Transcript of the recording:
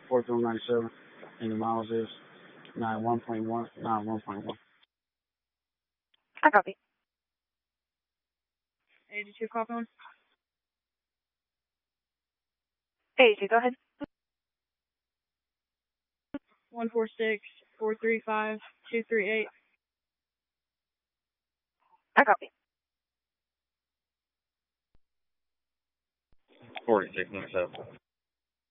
4097, and the miles is 91.1, 91.1. I copy. 82 copy on. 82, go ahead. 146-435-238. I copy. 4697.